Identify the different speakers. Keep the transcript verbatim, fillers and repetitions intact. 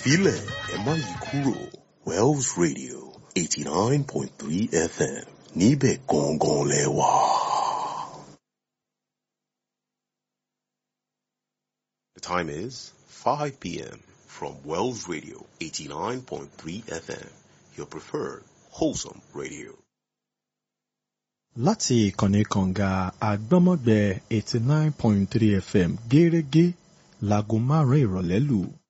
Speaker 1: Ẹ̀fílẹ̀ ẹ má yí kúrò. Wells Radio eighty-nine point three F M níbẹ̀ gangan lẹ wà. The time is five p.m. from Wells Radio eighty-nine point three F M, your preferred wholesome radio.
Speaker 2: Láti ìkànnì kànga àgbọ́mọ̀gbẹ́ eighty-nine point three F M gẹ́rẹ́gẹ́ láago márùn-ún ìrọ̀lẹ́ lù.